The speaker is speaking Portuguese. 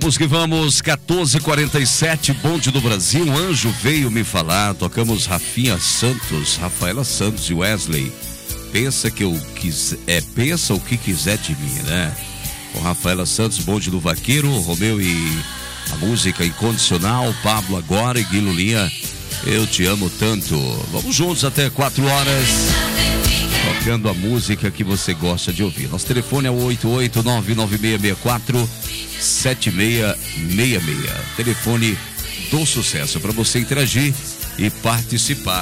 Vamos que vamos, 14h47, Bonde do Brasil, um anjo veio me falar. Tocamos Rafinha Santos, Rafaela Santos e Wesley. Pensa o que quiser de mim, né? Com Rafaela Santos, Bonde do Vaqueiro, Romeu e a música Incondicional, Pablo Agora e Guilherme Linha, Eu Te Amo Tanto. Vamos juntos até 4 horas, tocando a música que você gosta de ouvir. Nosso telefone é o 88996647666. Telefone do sucesso para você interagir e participar.